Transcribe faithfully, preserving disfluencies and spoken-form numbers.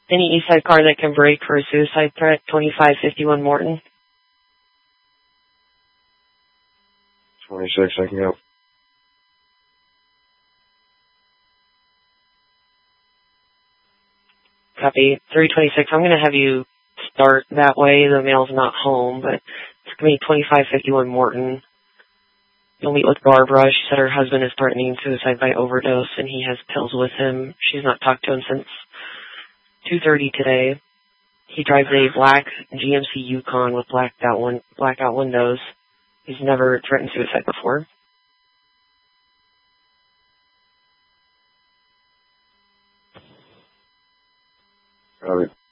Any Eastside car that can brake for a suicide threat, twenty-five fifty-one Morton. twenty-six, I can go. Copy. three twenty-six, I'm going to have you start that way. The mail's not home, but it's going to be twenty-five fifty-one Morton. You'll meet with Barbara. She said her husband is threatening suicide by overdose, and he has pills with him. She's not talked to him since two thirty today. He drives a black G M C Yukon with blacked out, win- blackout windows. He's never threatened suicide before. Got it.